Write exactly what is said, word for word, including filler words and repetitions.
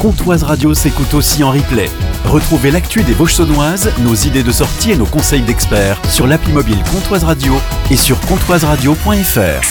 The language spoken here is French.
Comtoise Radio s'écoute aussi en replay. Retrouvez l'actu des Vosges-Saunoises, nos idées de sortie et nos conseils d'experts sur l'appli mobile Comtoise Radio et sur comtoise radio point f r.